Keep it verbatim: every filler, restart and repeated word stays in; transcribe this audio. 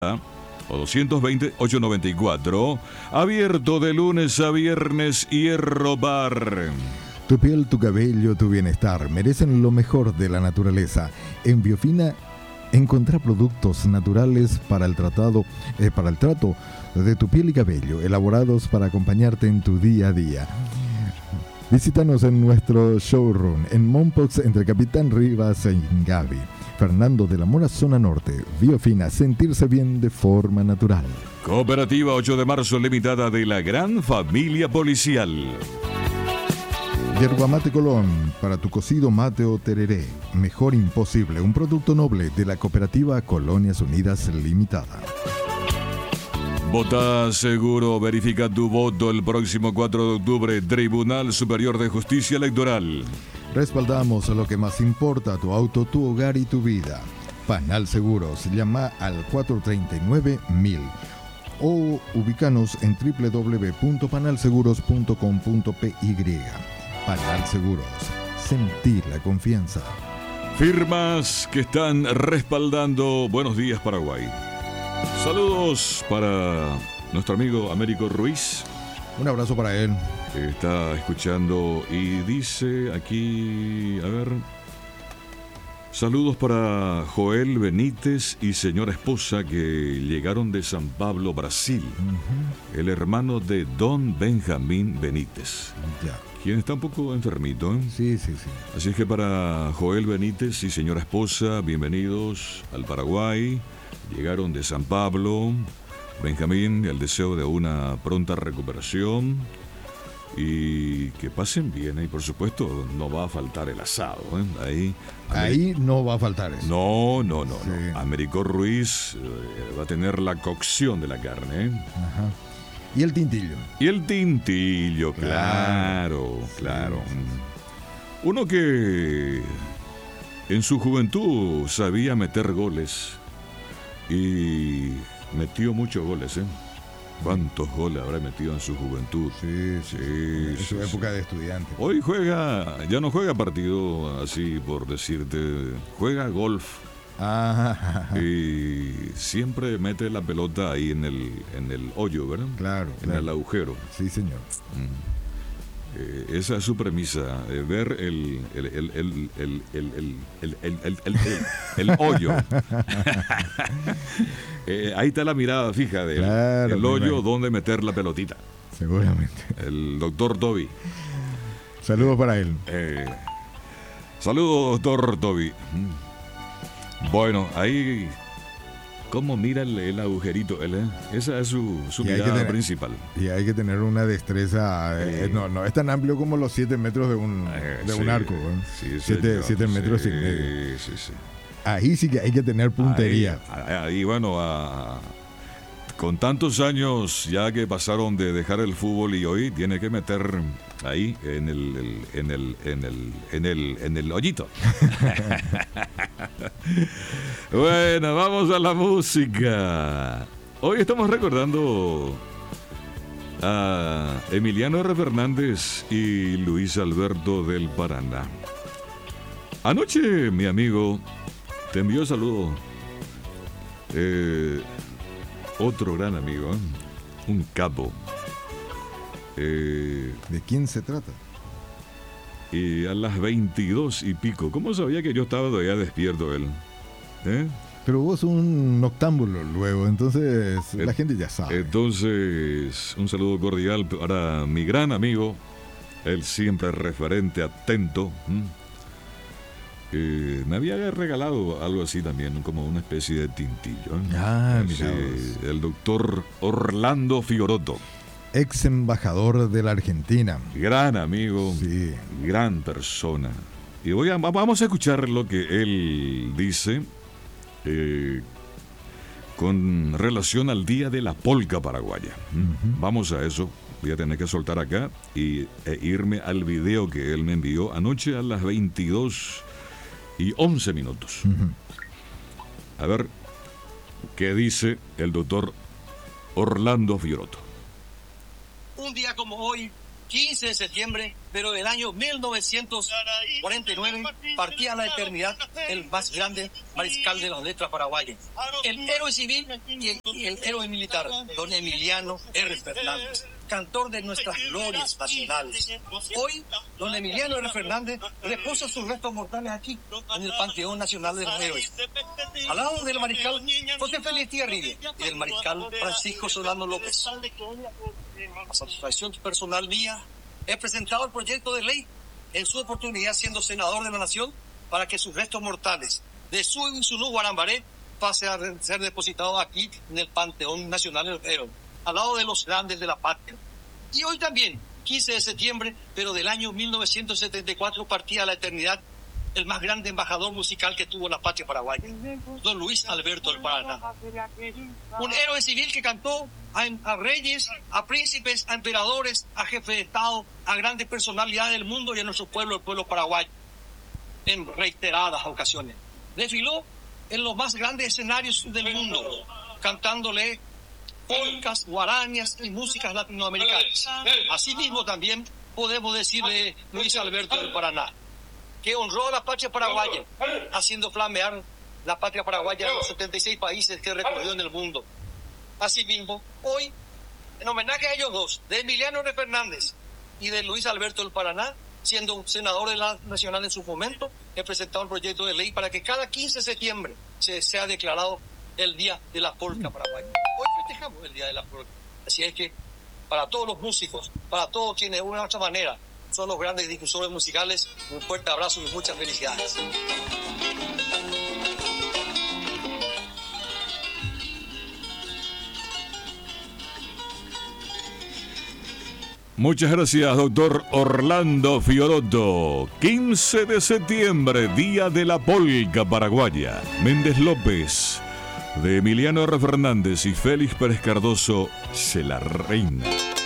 o doscientos veinte, ochocientos noventa y cuatro. Abierto de lunes a viernes. Hierro Bar. Tu piel, tu cabello, tu bienestar merecen lo mejor de la naturaleza. En Biofina encontrá productos naturales para el tratado, eh, para el trato de tu piel y cabello, elaborados para acompañarte en tu día a día. Visítanos en nuestro showroom en Mompox entre Capitán Rivas e Ingavi. Fernando de la Mora, zona norte. Biofina, sentirse bien de forma natural. Cooperativa ocho de marzo limitada de la gran familia policial. Yerba Mate Colón, para tu cocido mate o tereré. Mejor imposible, un producto noble de la Cooperativa Colonias Unidas Limitada. Vota seguro, verifica tu voto el próximo cuatro de octubre, Tribunal Superior de Justicia Electoral. Respaldamos lo que más importa, tu auto, tu hogar y tu vida. Panal Seguros, llama al cuatro tres nueve mil o ubicanos en doble u doble u doble u punto panal seguros punto com punto p y. Panal Seguros, sentir la confianza. Firmas que están respaldando Buenos Días Paraguay. Saludos para nuestro amigo Américo Ruiz. Un abrazo para él. Está escuchando y dice aquí, a ver, saludos para Joel Benítez y señora esposa que llegaron de San Pablo, Brasil. Uh-huh. El hermano de Don Benjamín Benítez. Ya. Quien está un poco enfermito, ¿eh? Sí, sí, sí. Así es que para Joel Benítez y señora esposa, bienvenidos al Paraguay. Llegaron de San Pablo. Benjamín, el deseo de una pronta recuperación y que pasen bien. Y por supuesto no va a faltar el asado, ¿eh? Ahí, Ahí no va a faltar eso. No, no, no, sí. no. Américo Ruiz eh, va a tener la cocción de la carne, ¿eh? Ajá. Y el tintillo. Y el tintillo, claro, claro. Sí. claro. Uno que en su juventud sabía meter goles y metió muchos goles, ¿eh? ¿Cuántos goles habrá metido en su juventud? Sí, sí. sí En sí, su sí. época de estudiante. Hoy juega, ya no juega partido así por decirte, juega golf. Ah, Y siempre mete la pelota ahí en el, en el hoyo, ¿verdad? Claro, En claro. el agujero. Sí, señor. Mm. Eh, esa es su premisa, eh, ver el, el, el, el, el, el, el, el, el, el, el, el, el hoyo. eh, ahí está la mirada fija de Claro, el hoyo donde meter la pelotita. Seguramente. El doctor Toby. Saludos para él. Eh, saludos, doctor Toby. Bueno, ahí... ¿Cómo mira el, el agujerito? Él, eh? Esa es su, su mirada tener, principal. Y hay que tener una destreza. Eh, Sí. no, no es tan amplio como los siete metros de un, Eh, de sí, un arco. ¿eh? Sí, siete, señor, siete metros sí, y medio. Sí, sí. Ahí sí que hay que tener puntería. Ahí, ahí bueno, a, con tantos años ya que pasaron de dejar el fútbol y hoy tiene que meter ahí en el, el en el en el en el en el hoyito. Bueno, vamos a la música. Hoy estamos recordando a Emiliano R. Fernández y Luis Alberto del Paraná. Anoche mi amigo te envió saludo. Eh, otro gran amigo, ¿eh? Un capo. Eh, ¿De quién se trata? y a las veintidós y pico, ¿cómo sabía que yo estaba todavía despierto él? ¿Eh? Pero vos un noctámbulo luego, entonces Eh, la gente ya sabe. Entonces, un saludo cordial para mi gran amigo, él siempre referente, atento. ¿m? Eh, me había regalado algo así también, como una especie de tintillo. ¿eh? Ah, Sí, mira vos. el doctor Orlando Fiorotto, Ex embajador de la Argentina. gran amigo, Sí. gran persona. Y voy a, vamos a escuchar lo que él dice eh, con relación al Día de la Polca Paraguaya. ¿m? Ujú. Vamos a eso. Voy a tener que soltar acá y e irme al video que él me envió anoche a las veintidós y once minutos. Ujú. A ver qué dice el doctor Orlando Fiorotto. Un día como hoy, quince de septiembre, pero del año mil novecientos cuarenta y nueve, partía a la eternidad el más grande mariscal de las letras paraguayas, el héroe civil y el, y el héroe militar, don Emiliano R. Fernández, cantor de nuestras glorias nacionales. Hoy, don Emiliano R. Fernández reposa sus restos mortales aquí, en el Panteón Nacional de los Héroes, al lado del mariscal José Félix Tiarribia y del mariscal Francisco Solano López. A satisfacción personal mía, he presentado el proyecto de ley en su oportunidad siendo senador de la Nación para que sus restos mortales de su Insulú Guarambaré pase a ser depositados aquí en el Panteón Nacional de los Héroes, al lado de los grandes de la patria. Y hoy también, quince de septiembre, pero del año mil novecientos setenta y cuatro, partía a la eternidad el más grande embajador musical que tuvo la patria paraguaya, don Luis Alberto del Paraná. Un héroe civil que cantó a, a reyes, a príncipes, a emperadores, a jefes de Estado, a grandes personalidades del mundo y a nuestro pueblo, el pueblo paraguayo, en reiteradas ocasiones. Desfiló en los más grandes escenarios del mundo, cantándole polcas, guarañas y músicas latinoamericanas. Asimismo también podemos decir de Luis Alberto del Paraná, que honró a la patria paraguaya, haciendo flamear la patria paraguaya en los setenta y seis países que recorrió en el mundo. Asimismo, hoy, en homenaje a ellos dos, de Emiliano R. Fernández y de Luis Alberto del Paraná, siendo un senador de la Nacional en su momento, he presentado un proyecto de ley para que cada quince de septiembre se sea declarado el Día de la Polca Paraguaya. Hoy festejamos el Día de la Polca. Así es que, para todos los músicos, para todos quienes de una u otra manera son los grandes difusores musicales, un fuerte abrazo y muchas felicidades. Muchas gracias, doctor Orlando Fiorotto. quince de septiembre, Día de la Polca Paraguaya. Méndez López, de Emiliano R. Fernández y Félix Pérez Cardoso, se la reina.